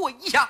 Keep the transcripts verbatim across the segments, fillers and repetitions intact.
跪下。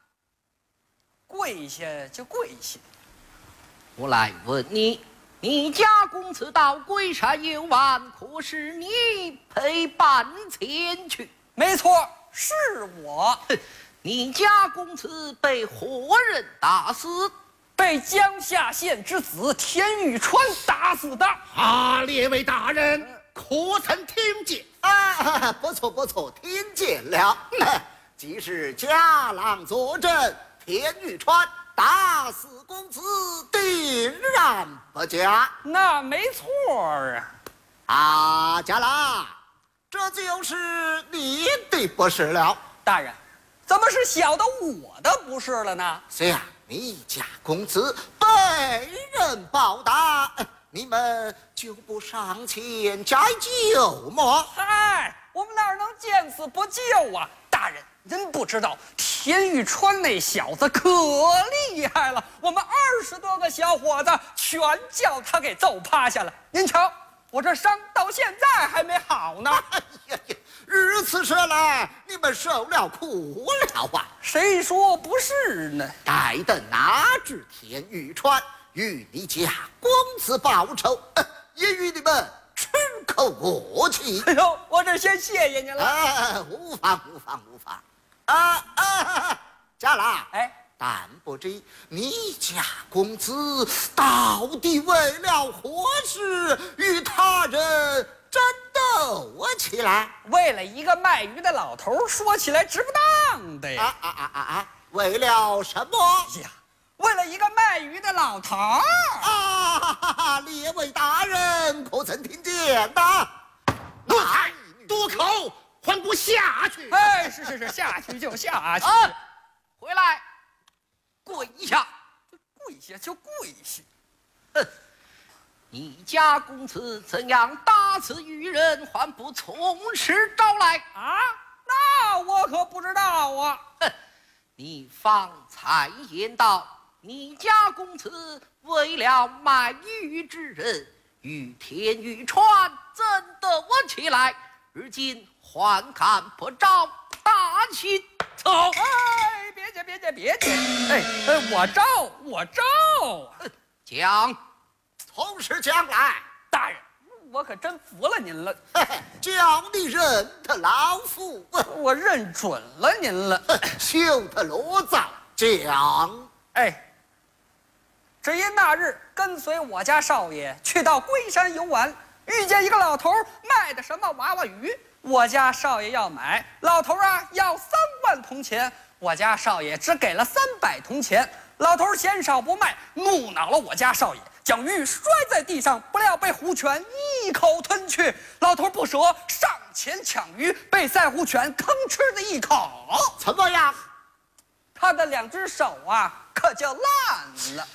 跪下就跪下。 我来问你，你家公子到龟山游玩，可是你陪伴前去？ 没错，是我。 你家公子被何人打死？ 被江夏县之子田玉川打死的。 啊，列位大人，可曾听见？ 啊，不错不错，听见了。即是家郎作证，田玉川打死公子，定然不假。 那没错啊。 啊，家郎，这就是你的不是了。 大人，怎么是小的我的不是了呢？ 是呀，你家公子被人暴打，你们就不上前摘救吗？ 嗨，我们哪能见死不救啊！大人，您不知道田玉川那小子可厉害了，我们二十多个小伙子全叫他给揍趴下了。您瞧，我这伤到现在还没好呢。 哎呀呀，如此说来，你们受了苦了啊！ 谁说不是呢？ 待等那只田玉川与你家公子报仇，呃、也与你们吃口恶气。 哎呦，我这先谢谢您了。 啊，无妨无妨无妨。啊啊，家郎， 哎， 但不知你家公子到底为了何事与他人争斗起来？ 为了一个卖鱼的老头，说起来值不当的呀！ 啊啊啊啊啊！为了什么呀？为了一个卖鱼的老头啊！哈哈，列位大人可曾听见的？ 奴才多口，还不下去？ 哎，是是是，下去就下去。 啊，回来，跪下， 跪下就跪下。 哼！你家公子怎样打死渔人，还不从实招来？ 啊，那我可不知道啊。 哼！你方才言道，你家公子为了卖鱼之人，与田玉川争得我起来，如今还看不着大清走。 哎，别介别介别介！哎哎，我招我招。 讲， 从实讲来。 大人，我可真服了您了。 嘿嘿，叫你认得老夫， 我认准了您了。 休得啰嗦，讲。 哎，只因那日跟随我家少爷去到龟山游玩，遇见一个老头卖的什么娃娃鱼，我家少爷要买，老头啊要三万铜钱，我家少爷只给了三百铜钱，老头嫌少不卖，怒恼了我家少爷，将鱼摔在地上，不料被虎犬一口吞去，老头不舍，上前抢鱼，被赛虎犬吭哧的一口， 怎么样？ 他的两只手啊，可就烂了。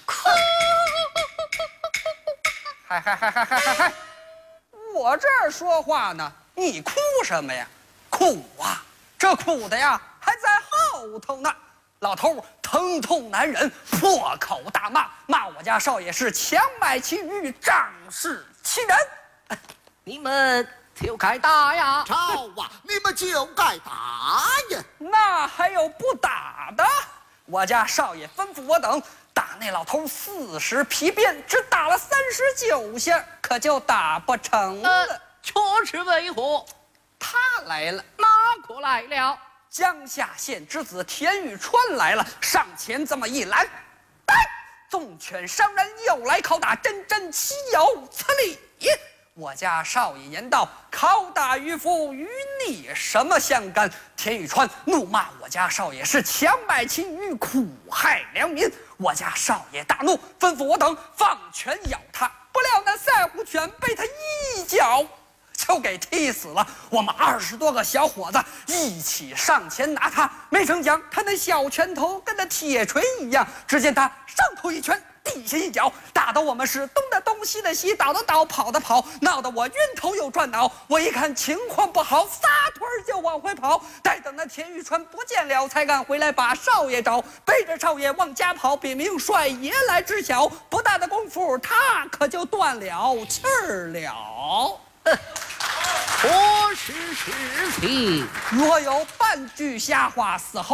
嗨嗨嗨嗨嗨嗨嗨！我这儿说话呢，你哭什么呀？哭啊！这哭的呀，还在后头呢。老头疼痛难忍，破口大骂，骂我家少爷是强买其鱼，仗势欺人。 你们就该打呀！ 招啊！你们就该打呀！ 那还有不打的？我家少爷吩咐我等打那老头四十皮鞭，只打了三十九下，可就打不成了。 呃，确实为何？ 他来了， 哪个来了？ 江夏县之子田玉川来了，上前这么一拦，呆，纵犬伤人，又来拷打，真真岂有此理！我家少爷言道：“拷打渔夫与你什么相干？”田玉川怒骂我家少爷是强买其鱼，苦害良民。我家少爷大怒，吩咐我等放拳咬他。不料那赛虎犬被他一脚就给踢死了。我们二十多个小伙子一起上前拿他，没成想他那小拳头跟那铁锤一样，只见他上头一拳，地下一脚，打得我们是东的东西的西，倒的倒，跑的跑，闹得我晕头又转脑。我一看情况不好，撒腿就往回跑。待等那田玉川不见了，才敢回来把少爷找，背着少爷往家跑。禀明帅爷来知晓，不大的功夫，他可就断了气儿了。 何时事情？ 若有半句瞎话，死后